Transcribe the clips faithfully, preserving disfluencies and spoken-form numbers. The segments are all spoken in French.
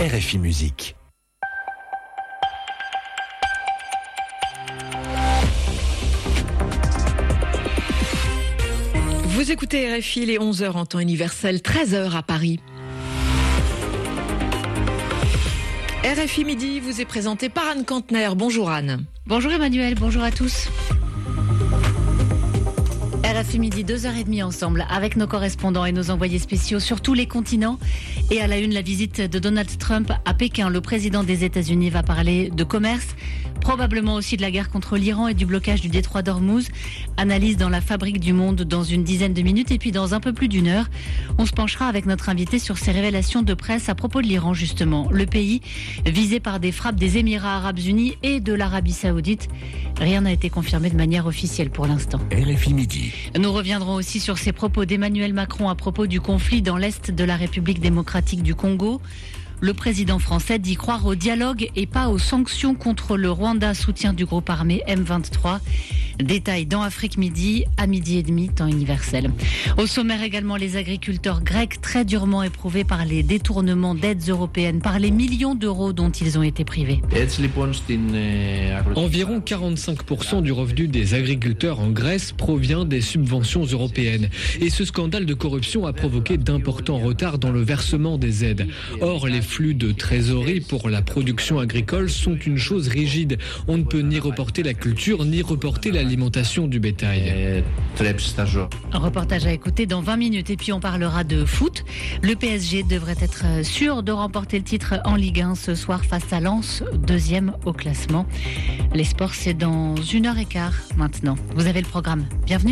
R F I Musique. Vous écoutez R F I, les onze heures en temps universel, treize heures à Paris. R F I Midi vous est présenté par Anne Kantner. Bonjour Anne. Bonjour Emmanuel, bonjour à tous. R F I Midi, deux heures trente ensemble avec nos correspondants et nos envoyés spéciaux sur tous les continents. Et à la une, la visite de Donald Trump à Pékin. Le président des États-Unis va parler de commerce, probablement aussi de la guerre contre l'Iran et du blocage du détroit d'Ormuz. Analyse dans la Fabrique du Monde dans une dizaine de minutes. Et puis dans un peu plus d'une heure, on se penchera avec notre invité sur ces révélations de presse à propos de l'Iran justement. Le pays visé par des frappes des Émirats Arabes Unis et de l'Arabie Saoudite. Rien n'a été confirmé de manière officielle pour l'instant. R F I Midi. Nous reviendrons aussi sur ces propos d'Emmanuel Macron à propos du conflit dans l'Est de la République démocratique du Congo. Le président français dit croire au dialogue et pas aux sanctions contre le Rwanda, soutien du groupe armé M vingt-trois. Détail dans Afrique Midi, à midi et demi, temps universel. Au sommaire également, les agriculteurs grecs très durement éprouvés par les détournements d'aides européennes, par les millions d'euros dont ils ont été privés. Environ quarante-cinq pour cent du revenu des agriculteurs en Grèce provient des subventions européennes. Et ce scandale de corruption a provoqué d'importants retards dans le versement des aides. Or, les flux de trésorerie pour la production agricole sont une chose rigide. On ne peut ni reporter la culture, ni reporter l'alimentation du bétail. Un reportage à écouter dans vingt minutes. Et puis on parlera de foot. Le P S G devrait être sûr de remporter le titre en Ligue un ce soir face à Lens, deuxième au classement. Les sports, c'est dans une heure et quart maintenant. Vous avez le programme. Bienvenue.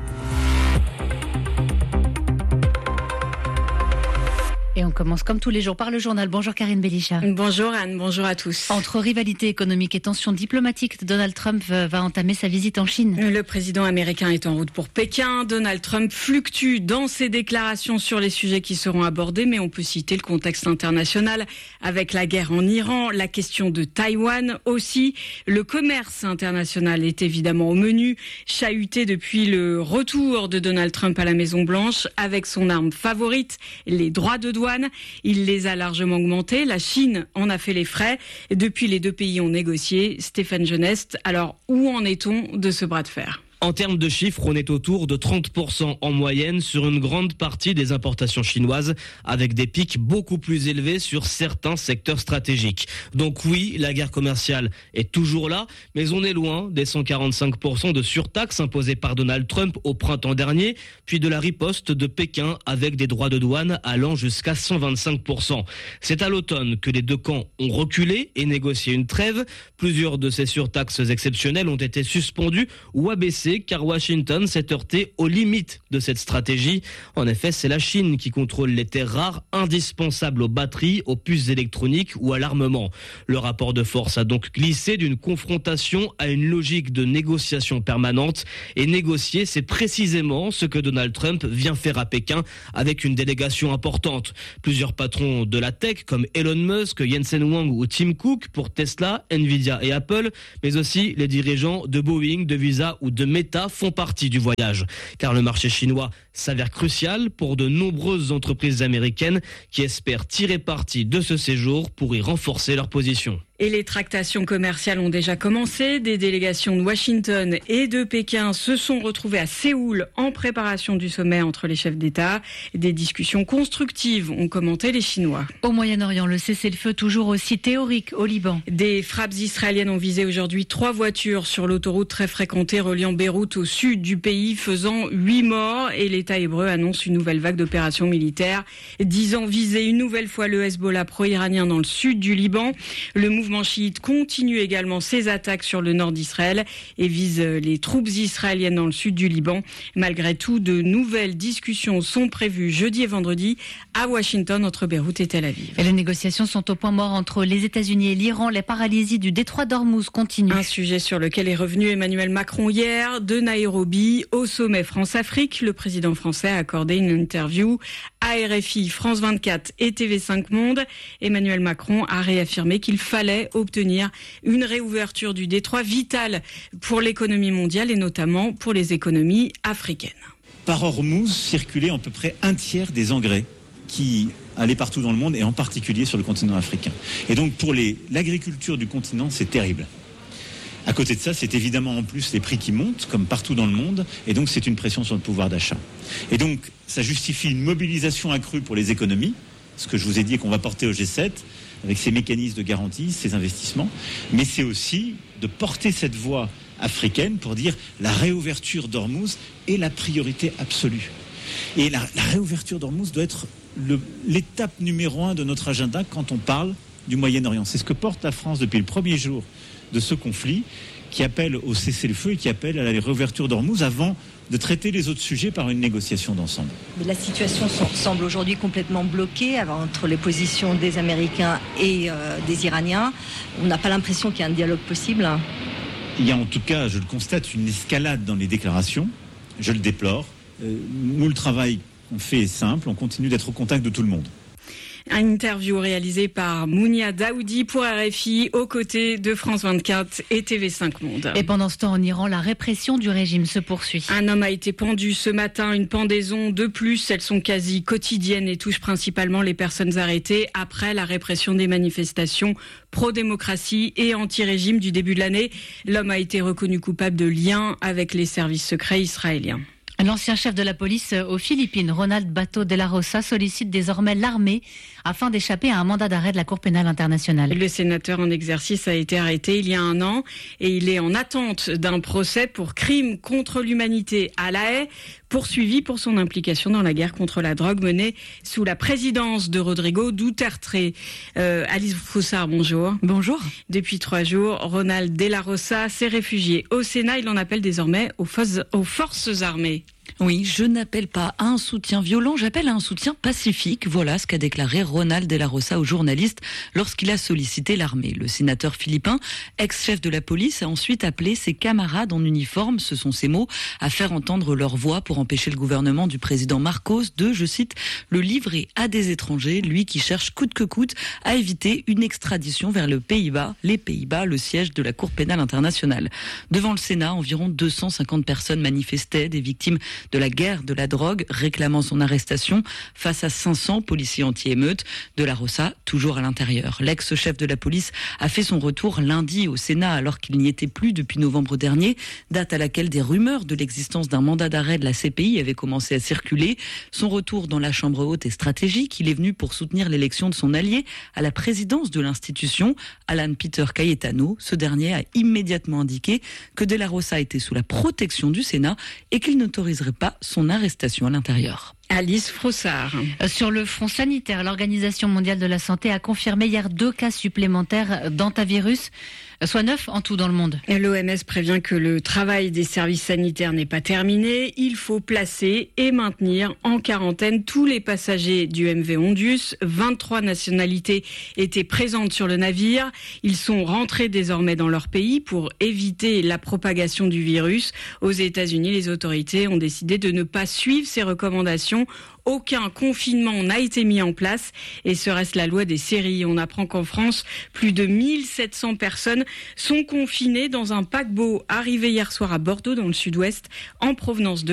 Et on commence comme tous les jours par le journal. Bonjour Karine Bélicha. Bonjour Anne, bonjour à tous. Entre rivalité économique et tensions diplomatiques, Donald Trump va entamer sa visite en Chine. Le président américain est en route pour Pékin. Donald Trump fluctue dans ses déclarations sur les sujets qui seront abordés, mais on peut citer le contexte international avec la guerre en Iran, la question de Taïwan aussi. Le commerce international est évidemment au menu, chahuté depuis le retour de Donald Trump à la Maison-Blanche avec son arme favorite, les droits de douane. Il les a largement augmentés. La Chine en a fait les frais. Depuis, les deux pays ont négocié. Stéphane Genest, alors où en est-on de ce bras de fer ? En termes de chiffres, on est autour de trente pour cent en moyenne sur une grande partie des importations chinoises, avec des pics beaucoup plus élevés sur certains secteurs stratégiques. Donc oui, la guerre commerciale est toujours là, mais on est loin des cent quarante-cinq pour cent de surtaxes imposées par Donald Trump au printemps dernier, puis de la riposte de Pékin avec des droits de douane allant jusqu'à cent vingt-cinq pour cent. C'est à l'automne que les deux camps ont reculé et négocié une trêve. Plusieurs de ces surtaxes exceptionnelles ont été suspendues ou abaissées, car Washington s'est heurté aux limites de cette stratégie. En effet, c'est la Chine qui contrôle les terres rares indispensables aux batteries, aux puces électroniques ou à l'armement. Le rapport de force a donc glissé d'une confrontation à une logique de négociation permanente. Et négocier, c'est précisément ce que Donald Trump vient faire à Pékin avec une délégation importante. Plusieurs patrons de la tech comme Elon Musk, Jensen Huang ou Tim Cook pour Tesla, Nvidia et Apple, mais aussi les dirigeants de Boeing, de Visa ou de Meta font partie du voyage, car le marché chinois s'avère crucial pour de nombreuses entreprises américaines qui espèrent tirer parti de ce séjour pour y renforcer leur position. Et les tractations commerciales ont déjà commencé. Des délégations de Washington et de Pékin se sont retrouvées à Séoul en préparation du sommet entre les chefs d'État. Des discussions constructives ont commenté les Chinois. Au Moyen-Orient, le cessez-le-feu toujours aussi théorique au Liban. Des frappes israéliennes ont visé aujourd'hui trois voitures sur l'autoroute très fréquentée reliant Beyrouth au sud du pays, faisant huit morts. Et l'État hébreu annonce une nouvelle vague d'opérations militaires, disant viser une nouvelle fois le Hezbollah pro-iranien dans le sud du Liban. Le mouvement chiite continue également ses attaques sur le nord d'Israël et vise les troupes israéliennes dans le sud du Liban. Malgré tout, de nouvelles discussions sont prévues jeudi et vendredi à Washington entre Beyrouth et Tel Aviv. Et les négociations sont au point mort entre les États-Unis et l'Iran. La paralysie du détroit d'Ormuz continue. Un sujet sur lequel est revenu Emmanuel Macron hier de Nairobi au sommet France-Afrique. Le président français a accordé une interview à R F I, France vingt-quatre et T V cinq Monde. Emmanuel Macron a réaffirmé qu'il fallait obtenir une réouverture du détroit vitale pour l'économie mondiale et notamment pour les économies africaines. Par Ormuz circulait à peu près un tiers des engrais qui aller partout dans le monde et en particulier sur le continent africain. Et donc pour les, l'agriculture du continent, c'est terrible. À côté de ça, c'est évidemment en plus les prix qui montent, comme partout dans le monde, et donc c'est une pression sur le pouvoir d'achat. Et donc ça justifie une mobilisation accrue pour les économies, ce que je vous ai dit qu'on va porter au G sept, avec ces mécanismes de garantie, ces investissements, mais c'est aussi de porter cette voix africaine pour dire la réouverture d'Ormuz est la priorité absolue. Et la, la réouverture d'Ormuz doit être le, l'étape numéro un de notre agenda quand on parle du Moyen-Orient. C'est ce que porte la France depuis le premier jour de ce conflit, qui appelle au cessez-le-feu et qui appelle à la réouverture d'Ormuz avant de traiter les autres sujets par une négociation d'ensemble. Mais la situation semble aujourd'hui complètement bloquée entre les positions des Américains et euh, des Iraniens. On n'a pas l'impression qu'il y a un dialogue possible. Il y a en tout cas, je le constate, une escalade dans les déclarations. Je le déplore. Euh, nous, le travail qu'on fait est simple. On continue d'être au contact de tout le monde. Une interview réalisée par Mounia Daoudi pour R F I aux côtés de France vingt-quatre et T V cinq Monde. Et pendant ce temps, en Iran, la répression du régime se poursuit. Un homme a été pendu ce matin, une pendaison de plus. Elles sont quasi quotidiennes et touchent principalement les personnes arrêtées après la répression des manifestations pro-démocratie et anti-régime du début de l'année. L'homme a été reconnu coupable de lien avec les services secrets israéliens. L'ancien chef de la police aux Philippines, Ronald Bato de la Rosa, sollicite désormais l'armée afin d'échapper à un mandat d'arrêt de la Cour pénale internationale. Le sénateur en exercice a été arrêté il y a un an et il est en attente d'un procès pour crime contre l'humanité à La Haye, poursuivi pour son implication dans la guerre contre la drogue menée sous la présidence de Rodrigo Duterte. Euh, Alice Froussard, bonjour. Bonjour. Depuis trois jours, Ronald de la Rosa s'est réfugié au Sénat. Il en appelle désormais aux forces, aux forces armées. Oui, je n'appelle pas à un soutien violent, j'appelle à un soutien pacifique. Voilà ce qu'a déclaré Ronald de la Rosa aux journalistes lorsqu'il a sollicité l'armée. Le sénateur philippin, ex-chef de la police, a ensuite appelé ses camarades en uniforme, ce sont ses mots, à faire entendre leur voix pour empêcher le gouvernement du président Marcos de, je cite, le livrer à des étrangers, lui qui cherche coûte que coûte à éviter une extradition vers le Pays-Bas, les Pays-Bas, le siège de la Cour pénale internationale. Devant le Sénat, environ deux cent cinquante personnes manifestaient, des victimes de la guerre de la drogue, réclamant son arrestation face à cinq cents policiers anti-émeutes. De la Rosa, toujours à l'intérieur. L'ex-chef de la police a fait son retour lundi au Sénat alors qu'il n'y était plus depuis novembre dernier, date à laquelle des rumeurs de l'existence d'un mandat d'arrêt de la C P I avaient commencé à circuler. Son retour dans la Chambre haute est stratégique. Il est venu pour soutenir l'élection de son allié à la présidence de l'institution, Alan Peter Cayetano. Ce dernier a immédiatement indiqué que De la Rosa était sous la protection du Sénat et qu'il n'autoriserait pas son arrestation à l'intérieur. Alice Froussard. Sur le front sanitaire, l'Organisation mondiale de la santé a confirmé hier deux cas supplémentaires d'hantavirus, soit neuf en tout dans le monde. L'O M S prévient que le travail des services sanitaires n'est pas terminé. Il faut placer et maintenir en quarantaine tous les passagers du M V Ondius. vingt-trois nationalités étaient présentes sur le navire. Ils sont rentrés désormais dans leur pays pour éviter la propagation du virus. Aux États-Unis, les autorités ont décidé de ne pas suivre ces recommandations. Aucun confinement n'a été mis en place et serait-ce la loi des séries. On apprend qu'en France, plus de mille sept cents personnes sont confinées dans un paquebot arrivé hier soir à Bordeaux dans le sud-ouest en provenance de